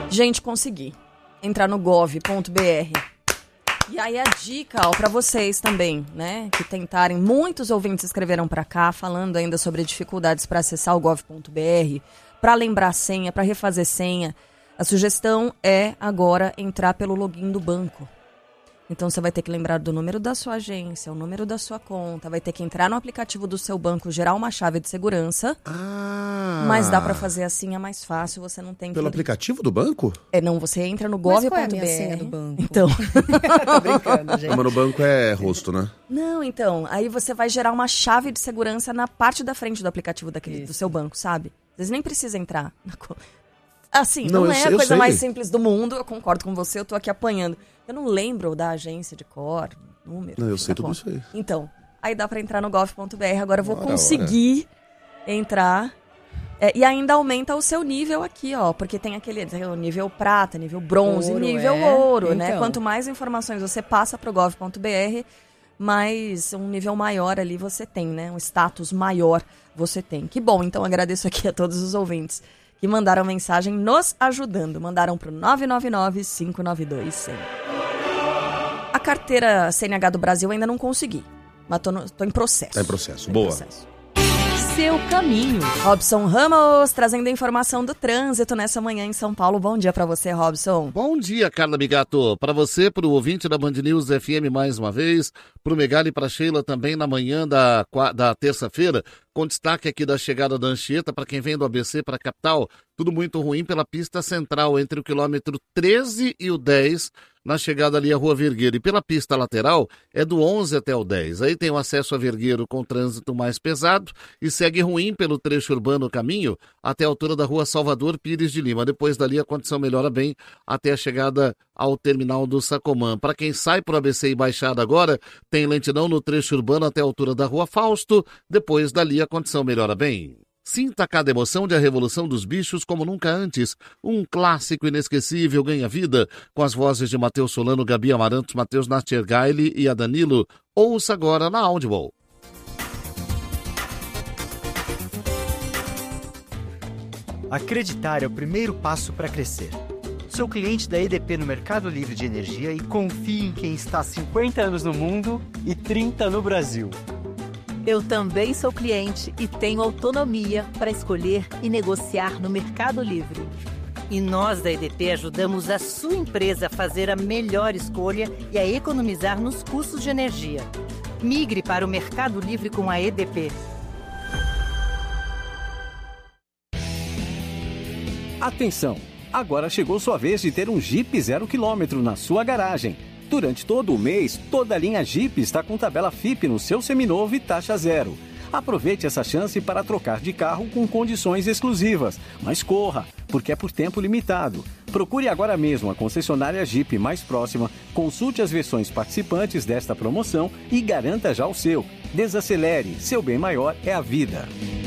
Gente, consegui entrar no gov.br. E aí a dica, ó, pra vocês também, né, que tentarem, muitos ouvintes escreveram pra cá, falando ainda sobre dificuldades para acessar o gov.br, pra lembrar senha, pra refazer senha. A sugestão é agora entrar pelo login do banco. Então você vai ter que lembrar do número da sua agência, o número da sua conta, vai ter que entrar no aplicativo do seu banco, gerar uma chave de segurança. Mas dá pra fazer assim, é mais fácil, você não tem que... Pelo aplicativo do banco? Não, você entra no gov.br. Mas qual é a minha senha do banco? Então... Tô brincando, gente. Mas no banco é rosto, né? Não, então, aí você vai gerar uma chave de segurança na parte da frente do aplicativo do seu banco, sabe? Vocês nem precisam entrar na Assim, não é a coisa mais simples do mundo, eu concordo com você, eu tô aqui apanhando. Eu não lembro da agência de cor, número. Não, eu sei tudo isso aí. Então, aí dá pra entrar no gov.br, agora eu vou conseguir entrar. E ainda aumenta o seu nível aqui, ó, porque tem o nível prata, nível bronze, nível ouro, né? Então. Quanto mais informações você passa pro gov.br, mais um nível maior ali você tem, né? Um status maior você tem. Que bom, então agradeço aqui a todos os ouvintes que mandaram mensagem nos ajudando. Mandaram pro 999-592-100. A carteira CNH do Brasil ainda não consegui, mas tô em processo. Tá em processo, boa. Seu caminho. Robson Ramos, trazendo a informação do trânsito nessa manhã em São Paulo. Bom dia pra você, Robson. Bom dia, Carla Bigato. Para você, para o ouvinte da Band News FM mais uma vez, para o Megali e para a Sheila também na manhã da terça-feira, com destaque aqui da chegada da Anchieta, para quem vem do ABC para a capital, tudo muito ruim pela pista central, entre o quilômetro 13 e o 10, na chegada ali à Rua Vergueiro. E pela pista lateral, é do 11 até o 10. Aí tem o acesso a Vergueiro com trânsito mais pesado e segue ruim pelo trecho urbano caminho até a altura da Rua Salvador Pires de Lima. Depois dali a condição melhora bem até a chegada ao terminal do Sacomã. Para quem sai por ABC e Baixada agora, tem lentidão no trecho urbano até a altura da Rua Fausto. Depois dali a condição melhora bem. Sinta cada emoção de A Revolução dos Bichos como nunca antes. Um clássico inesquecível ganha vida com as vozes de Matheus Solano, Gabi Amarantos, Matheus Nastergaile e a Danilo. Ouça agora na Audible. Acreditar é o primeiro passo para crescer. Sou cliente da EDP no Mercado Livre de Energia e confio em quem está há 50 anos no mundo e 30 no Brasil. Eu também sou cliente e tenho autonomia para escolher e negociar no Mercado Livre. E nós da EDP ajudamos a sua empresa a fazer a melhor escolha e a economizar nos custos de energia. Migre para o Mercado Livre com a EDP. Atenção! Agora chegou sua vez de ter um Jeep 0 km na sua garagem. Durante todo o mês, toda a linha Jeep está com tabela FIP no seu seminovo e taxa zero. Aproveite essa chance para trocar de carro com condições exclusivas. Mas corra, porque é por tempo limitado. Procure agora mesmo a concessionária Jeep mais próxima, consulte as versões participantes desta promoção e garanta já o seu. Desacelere, seu bem maior é a vida.